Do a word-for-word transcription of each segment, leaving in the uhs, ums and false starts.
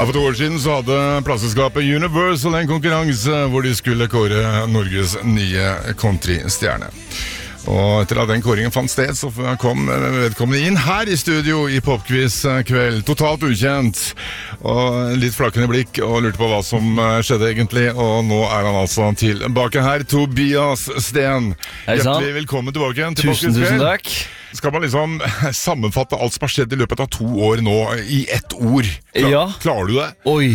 Ja, for to år siden så hadde plateselskapet Universal en konkurranse hvor de skulle kåre Norges nye countrystjerne. Og etter at den kåringen fant sted, så kom vedkommende inn her i studio i Popquiz kveld, totalt ukjent, og litt flakkende blikk, og lurte på hva som skjedde egentlig, og nå er han altså tilbake her, Tobias Sten. Hjertelig velkommen tilbake igjen til Popquiz kveld. Tusen, tusen takk. Skal man liksom sammenfatte alt som har skjedd i løpet av to år nå i ett ord? Klar, ja. Klarer du det? Oi.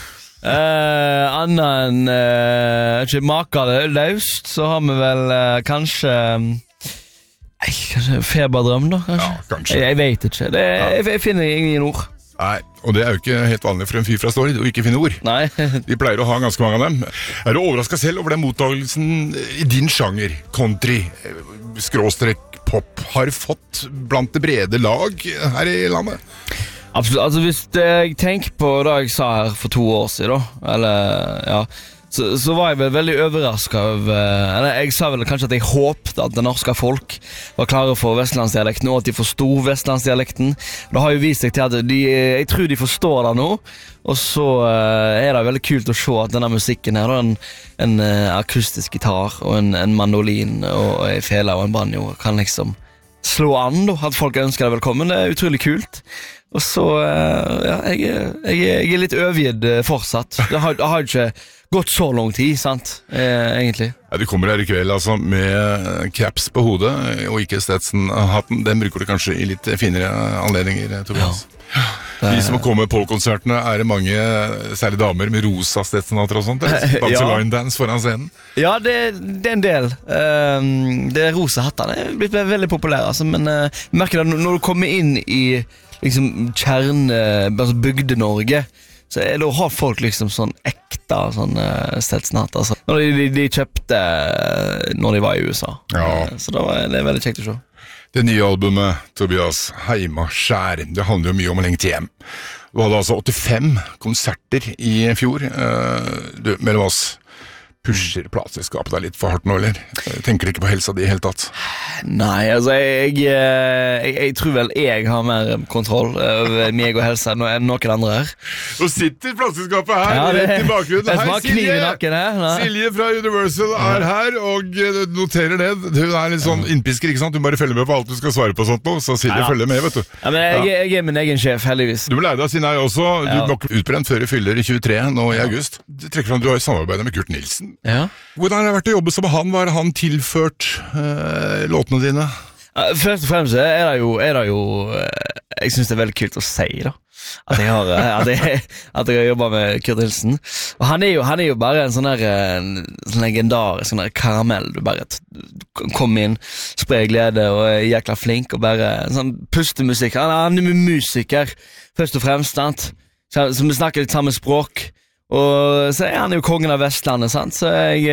Eh, Anna enn eh, ikke maker det løst, så har vi vel eh, kanskje Nei, kanskje feberdrøm da, kanskje? Ja, kanskje. Jeg, jeg vet ikke, det, ja. jeg, jeg finner ingen ord. Nei, og det er jo ikke helt vanlig for en fyr fra Stord å ikke finne ord. Nei. De pleier å ha ganske mange av dem. Er du overrasket selv over den mottagelsen i din sjanger, country, skråstrek, pop, har fått blant det brede lag her i landet? Absolutt, altså hvis jeg tenker på det jeg sa her for to år siden da, eller ja, så, så var jeg vel veldig overrasket av, eller jeg sa vel kanskje at jeg håpte at det norske folk var klare for vestlandsdialekten, og at de forstod vestlandsdialekten. Det har jo vist seg til at de, jeg tror de forstår det nå, og så er det veldig kult å se at denne musikken her, en, en akustisk gitar og en, en mandolin og en fele og en banjo kan liksom slå an da, at folk ønsker deg velkommen. Det er utrolig kult. Og så, ja, jeg, jeg, jeg er litt overgitt fortsatt. Det har, det har ikke gått så lang tid, sant, eh, egentlig. Ja, du kommer her i kveld altså med caps på hodet, og ikke Stetson-hatten. Den bruker du kanskje i litt finere anledninger, Tobias. Ja. De som kommer på konsertene, er det mange, særlig damer, med rosa Stetson-hatter og sånt? Danser ja. Line dance foran scenen? Ja, det, det er en del. Um, det rosa hattene er blitt veldig populære, altså, men uh, jeg merker det når du kommer inn i liksom kjerne, altså Bygde-Norge, så er det å ha folk liksom sånn ekte sånn uh, Stetson-hatter, altså. Når de, de, de kjøpte uh, når de var i U S A. Ja. Uh, så det, var, det er veldig kjekt å se. Det nye albumet, Tobias, Heima skjær, det handler jo mye om å lengte hjem. Du hadde altså åttifem konserter i fjor. Du, mellom oss, pusher plateselskapet deg litt for hardt nå, eller? Tenker du ikke på helsa di i hele tatt? Nei, altså, jeg, jeg, jeg tror vel jeg har mer kontroll over meg og helsa enn noen andre her. Så sitter plateselskapet her, ja, det, rett i bakgrunnen. Hei, Silje! Her. Silje fra Universal er her, og noterer det. Hun er litt sånn innpisker, ikke sant? Hun bare følger med på alt du skal svare på sånt nå, så Silje ja. følger med, vet du. Ja, men jeg, ja. jeg er min egen sjef, heldigvis. Du må lære deg å si nei også. Du ja. Var utbrent før du fyller i tjuetre, nå i august. Du trekker fram, du har samarbeidet med Kurt Nilsen. Ja. Hvordan har det vært å jobbe som han? Hva har han tilført uh, låtene dine? Først og fremst er det jo, er det jo jeg synes det er veldig kult å si da, at jeg har, at jeg, at jeg har jobbet med Kurt Nilsen. Og han er jo, han er jo bare en sånn der en, sånn legendarisk sånn der karamell. Du bare kom inn, sprer glede og er jækla flink og bare sånn pustemusikk. Han, han er musiker først og fremst, sant? Så, så vi snakker litt samme språk. Og så er han jo kongen av Vestlandet, sant? Så jeg,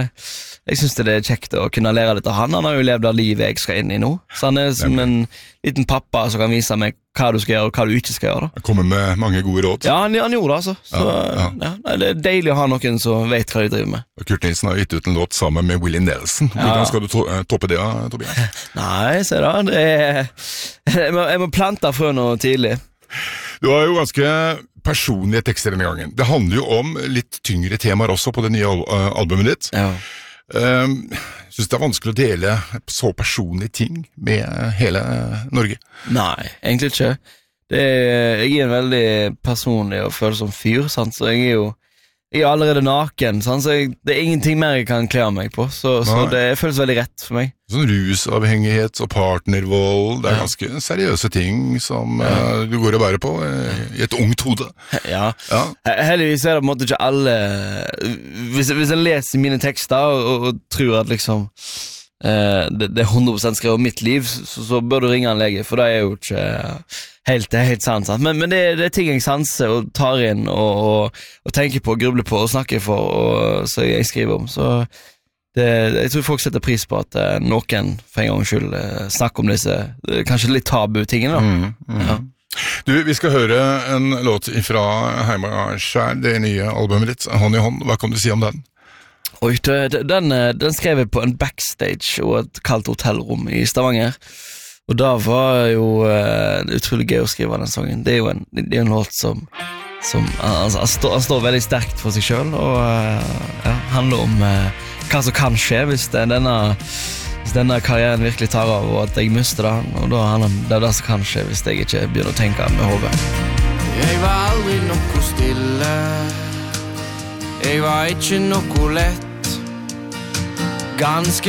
jeg synes det er kjekt å kunne lære litt av han. Han har jo levd av livet jeg skal inn i nå. Så han er som en liten pappa som kan vise meg hva du skal gjøre og hva du ikke skal gjøre. Han kommer med mange gode råd. Ja, han, han gjorde det altså. Så ja, ja. Ja, det er deilig å ha noen som vet hva de driver med. Og Kurt Nilsen har gitt ut en låt sammen med Willie Nelson. Hvordan ja. Skal du to toppe det, Tobias? Nei, se da. Det er, jeg, må, jeg må plante frø noe tidlig. Du har jo ganske personlige tekster denne gangen. Det handler jo om litt tyngre temaer også på det nye al albumet ditt. Ja. Um, synes det er vanskelig å dele så personlige ting med hele Norge? Nei, egentlig ikke. Det er, jeg er en veldig personlig og følsom fyr, sant? Så jeg er jo jeg er allerede naken, sant? Så jeg, det er ingenting mer jeg kan kle av meg på, så, så det føles veldig rett for meg. Sånn rusavhengighet og partnervold, det er ganske seriøse ting som ja. uh, du går og bærer på uh, i et ungt hode. Ja, ja. Heldigvis er det på en måte ikke alle, hvis, hvis jeg leser mine tekster og, og, og tror at liksom uh, det, det er hundre prosent skrevet om mitt liv, så, så bør du ringe en lege, for det er jo ikke helt, det er helt sant, sant? Men, men det, det er ting jeg sanser og tar inn og, og, og tenker på, grubler på og snakker for, og, så jeg skriver om, så det, jeg tror folk setter pris på at uh, noen for en gang skyld uh, snakker om disse uh, kanskje litt tabu tingene da. Mm, mm. Ja. Du, vi skal høre en låt fra Heima skjær, det nye albumet ditt, Hånd i hånd. Hva kan du si om den? Oi, den, den skrev jeg på en backstage og et kaldt hotellrom i Stavanger. Og da var jo uh, utrolig gøy å skrive den sangen. Det er jo en, det er en låt som som han, han, står, han står veldig sterkt for seg selv, og uh, ja, handler om uh, hva som kan skje hvis det, denne, hvis denne karrieren virkelig tar av, og at jeg mister det, og da handler det om det som kan skje hvis jeg ikke begynner å tenke med hodet. Jeg var aldri noe stille, jeg var ikke noe lett, ganske